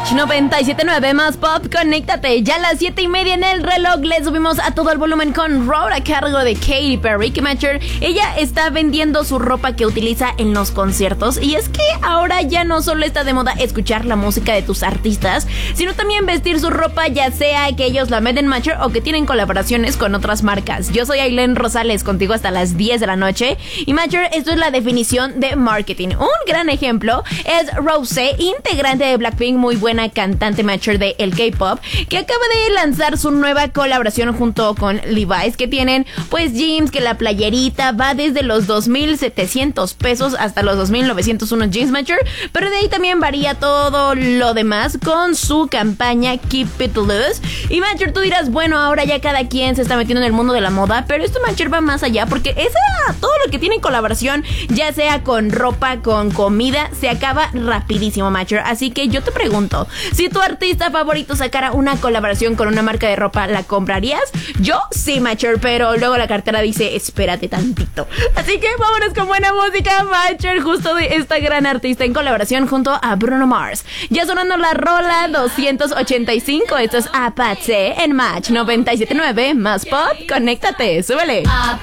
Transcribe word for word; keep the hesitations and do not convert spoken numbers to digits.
Match noventa y siete punto nueve más pop, conéctate. Ya a las siete y media en el reloj le subimos a todo el volumen con Road a cargo de Katy Perry. Que Matcher, ella está vendiendo su ropa que utiliza en los conciertos. Y es que ahora ya no solo está de moda escuchar la música de tus artistas, sino también vestir su ropa, ya sea que ellos la venden Matcher o que tienen colaboraciones con otras marcas. Yo soy Ailén Rosales, contigo hasta las diez de la noche. Y Matcher, esto es la definición de marketing. Un gran ejemplo es Rosé, integrante de Blackpink, muy buena cantante Matcher de el K-pop, que acaba de lanzar su nueva colaboración junto con Levi's, que tienen pues jeans, que la playerita va desde los dos mil setecientos pesos hasta los dos mil novecientos unos jeans Matcher, pero de ahí también varía todo lo demás con su campaña Keep It Loose. Y Matcher, tú dirás, bueno, ahora ya cada quien se está metiendo en el mundo de la moda, pero esto Matcher va más allá, porque esa, todo lo que tiene en colaboración, ya sea con ropa, con comida, se acaba rapidísimo Matcher. Así que yo te pregunto, si tu artista favorito sacara una colaboración con una marca de ropa, ¿la comprarías? Yo sí Matcher, pero luego la cartera dice, espérate tantito. Así que vámonos con buena música Matcher, justo de esta gran artista en colaboración junto a Bruno Mars. Ya sonando la rola doscientos ochenta y cinco. Esto es Apache en Match noventa y siete punto nueve más pop, conéctate, súbele.